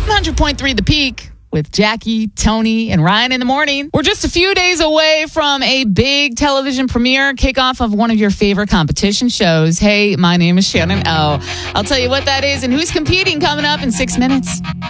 100.3 The Peak with Jackie, Tony, and Ryan in the morning. We're just a few days away from a big television premiere, kickoff of one of your favorite competition shows. Hey, my name is Shannon O. I'll tell you what that is and who's competing coming up in 6 minutes.